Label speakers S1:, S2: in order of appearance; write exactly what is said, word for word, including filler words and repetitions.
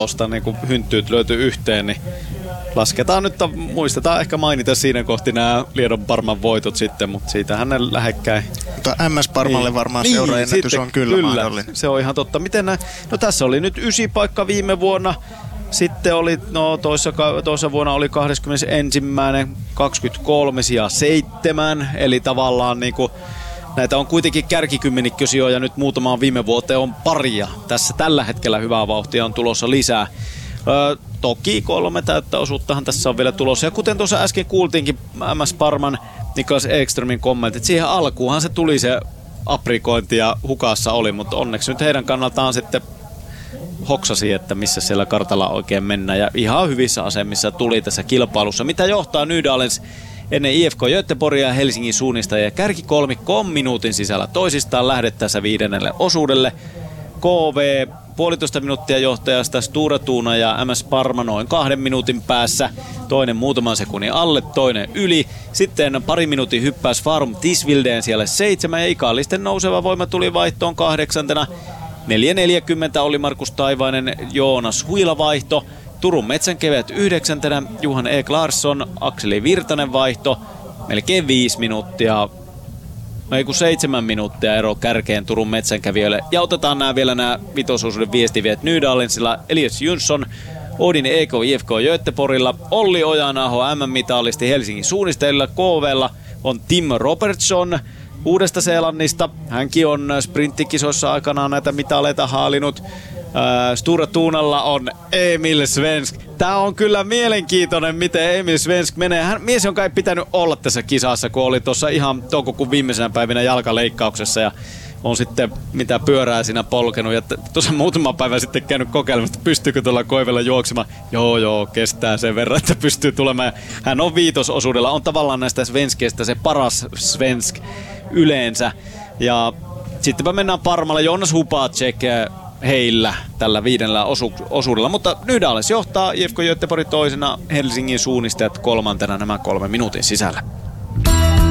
S1: tuosta niin hynttyyt löytyy yhteen, niin lasketaan nyt, muistetaan ehkä mainita siinä kohti nämä Liedon Parman voitot sitten, mutta siitähän ne lähekkäin.
S2: Mutta M S Parmalle niin, varmaan niin, seuraennätys on kyllä, kyllä mahdollinen.
S1: Se on ihan totta. Miten nää, no tässä oli nyt ysi paikka viime vuonna. Sitten oli, no toissa, toissa vuonna oli kahdeskymmenesensimmäinen kaksikymmentäkolme sijaa seitsemän, eli tavallaan niinku näitä on kuitenkin kärkikymmenikkösijoja nyt muutamaan viime vuoteen on paria. Tässä tällä hetkellä hyvää vauhtia on tulossa lisää. Öö, toki kolme täyttä osuuttahan tässä on vielä tulossa. Ja kuten tuossa äsken kuultiinkin M S Parman Niklas Ekströmin kommentit, siihen alkuunhan se tuli se aprikointi ja hukassa oli, mutta onneksi nyt heidän kannaltaan sitten hoksasi, että missä siellä kartalla oikein mennään. Ja ihan hyvissä asemissa tuli tässä kilpailussa, mitä johtaa Nydalens ennen I F K Göteborgia ja Helsingin suunnistajia. Kärkikolmikko on minuutin sisällä toisistaan lähdettäessä viidennelle osuudelle. K V puolitoista minuuttia johtajasta, Stura Tuuna ja M S Parma noin kahden minuutin päässä. Toinen muutaman sekunnin alle, toinen yli. Sitten pari minuutin hyppäys Farum Tisvildeen siellä seitsemän ja ikallisten nouseva voima tuli vaihtoon kahdeksantena. neljä neljäkymmentä oli Markus Taivainen, Joonas Huila vaihto. Turun Metsänkeväät yhdeksäntenä, Juhan E. Larsson, Akseli Virtanen vaihto. Melkein viisi minuuttia. No ei kun seitsemän minuuttia ero kärkeen Turun Metsänkävijöille. Ja otetaan nämä vielä nämä vitososuuden viestiviet Nydalensilla. Elias Jönsson, Odin E K I F K Göteborgilla, Olli Ojanaho M M-mitalisti Helsingin suunnistajilla, K V:llä on Tim Robertson Uudesta-Seelannista. Hänkin on sprinttikisoissa aikanaan näitä mitaleita haalinut. Stura Tuunalla on Emil Svensk. Tää on kyllä mielenkiintoinen, miten Emil Svensk menee. Hän, mies on kai pitänyt olla tässä kisassa, kun oli tuossa ihan toukokuun viimeisenä päivinä jalkaleikkauksessa ja on sitten mitä pyörää siinä polkenut. Ja tuossa muutama päivä sitten käynyt kokeilemassa, että pystyykö tuolla koivella juoksemaan. Joo, joo, kestää sen verran, että pystyy tulemaan. Hän on viitososuudella, on tavallaan näistä svenskeistä se paras svensk yleensä. Ja sittenpä mennään Parmalle, Jonas Hupacek heillä tällä viidennellä osu- osuudella, mutta Nydalens johtaa, I F K Göteborg toisena, Helsingin suunnistajat kolmantena nämä kolme minuutin sisällä.